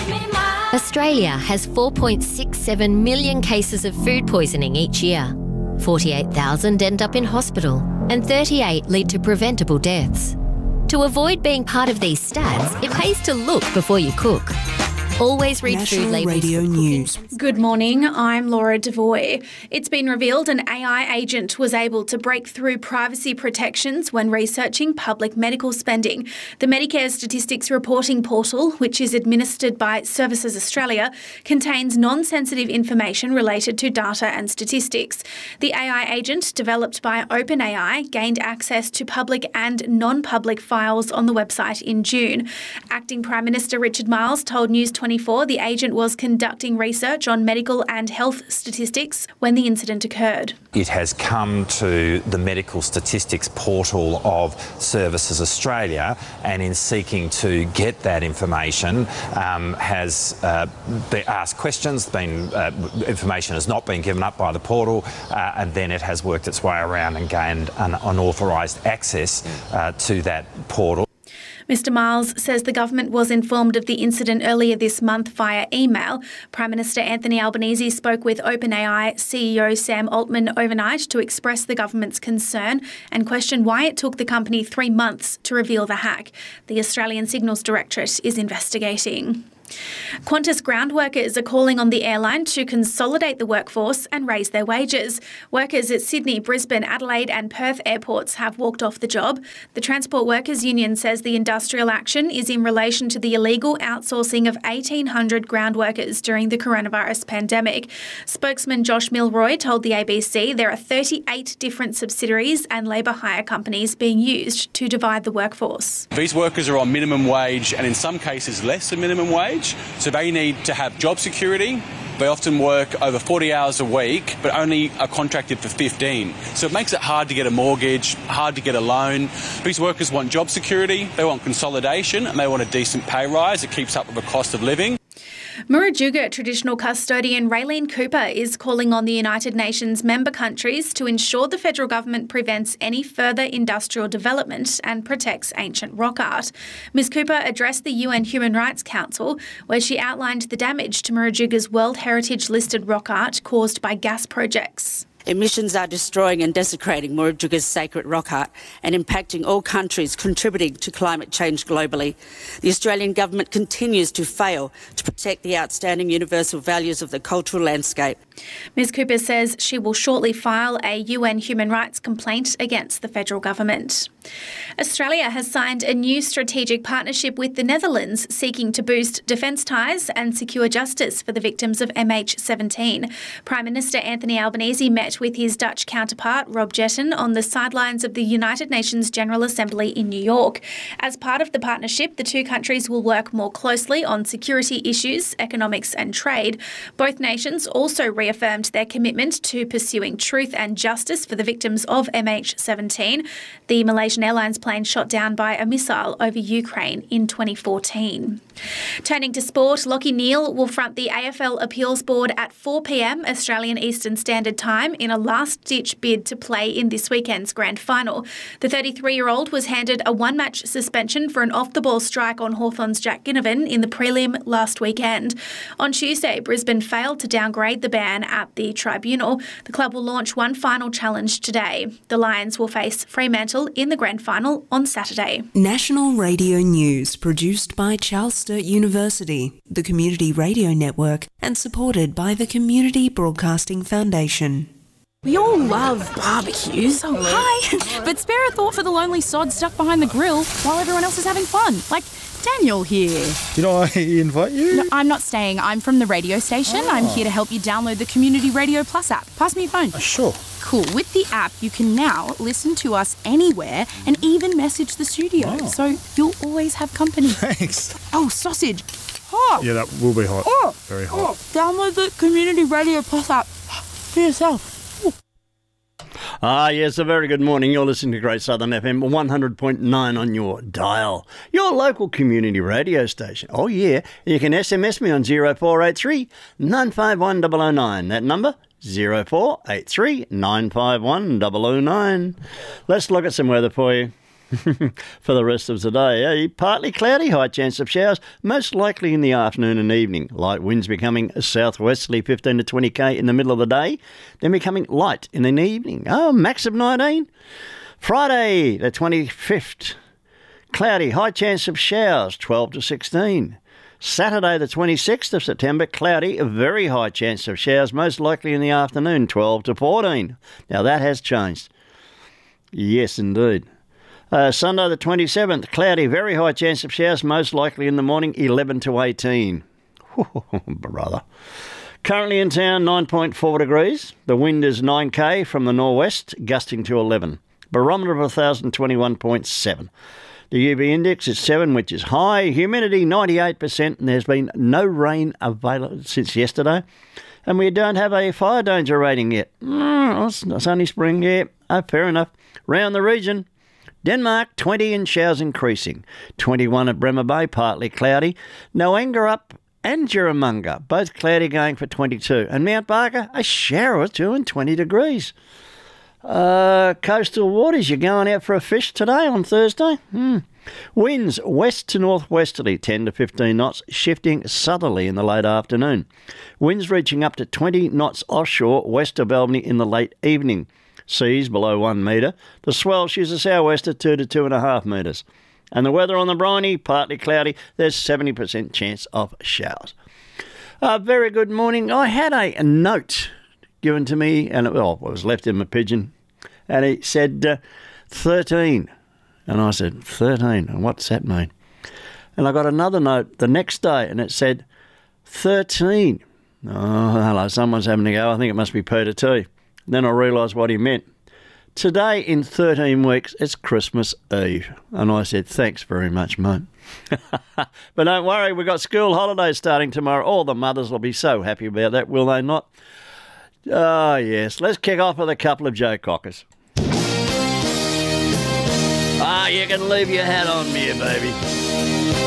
Australia has 4.67 million cases of food poisoning each year. 48,000 end up in hospital and 38 lead to preventable deaths. To avoid being part of these stats, it pays to look before you cook. Always read National food labels. Radio News. Good morning, I'm Laura Devoy. It's been revealed an AI agent was able to break through privacy protections when researching public medical spending. The Medicare Statistics Reporting Portal, which is administered by Services Australia, contains non-sensitive information related to data and statistics. The AI agent, developed by OpenAI, gained access to public and non-public files on the website in June. Acting Prime Minister Richard Marles told News 24 the agent was conducting research on medical and health statistics when the incident occurred. It has come to the medical statistics portal of Services Australia, and in seeking to get that information has been asked questions, information has not been given up by the portal, and then it has worked its way around and gained unauthorised access to that portal. Mr Marles says the government was informed of the incident earlier this month via email. Prime Minister Anthony Albanese spoke with OpenAI CEO Sam Altman overnight to express the government's concern and question why it took the company 3 months to reveal the hack. The Australian Signals Directorate is investigating. Qantas ground workers are calling on the airline to consolidate the workforce and raise their wages. Workers at Sydney, Brisbane, Adelaide and Perth airports have walked off the job. The Transport Workers Union says the industrial action is in relation to the illegal outsourcing of 1,800 ground workers during the coronavirus pandemic. Spokesman Josh Milroy told the ABC there are 38 different subsidiaries and labour hire companies being used to divide the workforce. These workers are on minimum wage and in some cases less than minimum wage. So they need to have job security. They often work over 40 hours a week, but only are contracted for 15. So it makes it hard to get a mortgage, hard to get a loan. These workers want job security, they want consolidation, and they want a decent pay rise that keeps up with the cost of living. Murujuga traditional custodian Raylene Cooper is calling on the United Nations member countries to ensure the federal government prevents any further industrial development and protects ancient rock art. Ms Cooper addressed the UN Human Rights Council, where she outlined the damage to Murujuga's World Heritage listed rock art caused by gas projects. Emissions are destroying and desecrating Murujuga's sacred rock art and impacting all countries contributing to climate change globally. The Australian government continues to fail to protect the outstanding universal values of the cultural landscape. Ms Cooper says she will shortly file a UN human rights complaint against the federal government. Australia has signed a new strategic partnership with the Netherlands seeking to boost defence ties and secure justice for the victims of MH17. Prime Minister Anthony Albanese met with his Dutch counterpart Rob Jetten on the sidelines of the United Nations General Assembly in New York. As part of the partnership, the two countries will work more closely on security issues, economics and trade. Both nations also reaffirmed their commitment to pursuing truth and justice for the victims of MH17, the Malaysian Airlines plane shot down by a missile over Ukraine in 2014. Turning to sport, Lachie Neale will front the AFL Appeals Board at 4 p.m. Australian Eastern Standard Time in a last-ditch bid to play in this weekend's grand final. The 33-year-old was handed a one-match suspension for an off-the-ball strike on Hawthorn's Jack Ginnivan in the prelim last weekend. On Tuesday, Brisbane failed to downgrade the ban at the tribunal. The club will launch one final challenge today. The Lions will face Fremantle in the grand final on Saturday. National Radio News, produced by Charles Sturt University, the Community Radio Network, and supported by the Community Broadcasting Foundation. We all love barbecues, so hi! But spare a thought for the lonely sod stuck behind the grill while everyone else is having fun. Like Daniel here. Did I invite you? No, I'm not staying. I'm from the radio station. I'm here to help you download the Community Radio Plus app. Pass me your phone. Sure. Cool. With the app, you can now listen to us anywhere and even message the studio. So you'll always have company. Thanks. Oh, sausage. Hot. Yeah, that will be hot. Oh, very hot. Download the Community Radio Plus app for yourself. Yes, a very good morning. You're listening to Great Southern FM 100.9 on your dial. Your local community radio station. Oh, yeah. You can SMS me on 0483 951 009. That number, 0483 951 009. Let's look at some weather for you. For the rest of today, partly cloudy, high chance of showers, most likely in the afternoon and evening. Light winds becoming southwesterly 15 to 20k in the middle of the day, then becoming light in the evening. Max of 19. Friday, the 25th, cloudy, high chance of showers, 12 to 16. Saturday, the 26th of September, cloudy, a very high chance of showers, most likely in the afternoon, 12 to 14. Now, that has changed. Yes, indeed. Sunday, the 27th, cloudy, very high chance of showers, most likely in the morning, 11 to 18. Brother. Currently in town, 9.4 degrees. The wind is 9k from the northwest, gusting to 11. Barometer of 1,021.7. The UV index is 7, which is high. Humidity 98%, and there's been no rain available since yesterday. And we don't have a fire danger rating yet. It's only spring, yeah. Fair enough. Round the region, Denmark 20 and showers increasing. 21 at Bremer Bay, partly cloudy. Noangerup and Jaramunga, both cloudy, going for 22. And Mount Barker, a shower or two and 20 degrees. Coastal waters, you're going out for a fish today on Thursday? Winds west to northwesterly, 10 to 15 knots, shifting southerly in the late afternoon. Winds reaching up to 20 knots offshore, west of Albany in the late evening. Seas below 1 metre. The swell she's a sou'wester 2 to 2.5 metres. And the weather on the briny, partly cloudy, there's 70% chance of showers. Very good morning. I had a note given to me, and it was left in my pigeon, and it said 13. And I said, 13, and what's that mean? And I got another note the next day, and it said 13. Oh, hello, someone's having a go. I think it must be Peter T. Then I realised what he meant. Today in 13 weeks, it's Christmas Eve. And I said, thanks very much, mate. But don't worry, we've got school holidays starting tomorrow. All the mothers will be so happy about that, will they not? Oh, yes. Let's kick off with a couple of Joe Cockers. You can leave your hat on me, baby.